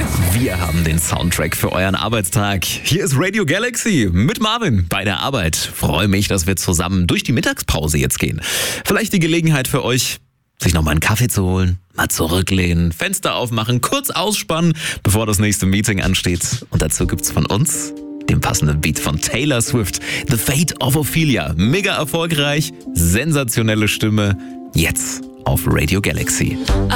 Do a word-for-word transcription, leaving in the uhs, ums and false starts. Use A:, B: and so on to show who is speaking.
A: Wir haben den Soundtrack für euren Arbeitstag. Hier ist Radio Galaxy mit Marvin bei der Arbeit. Freue mich, dass wir zusammen durch die Mittagspause jetzt gehen. Vielleicht die Gelegenheit für euch, sich nochmal einen Kaffee zu holen, mal zurücklehnen, Fenster aufmachen, kurz ausspannen, bevor das nächste Meeting ansteht. Und dazu gibt's von uns den passenden Beat von Taylor Swift, The Fate of Ophelia. Mega erfolgreich, sensationelle Stimme, jetzt auf Radio Galaxy.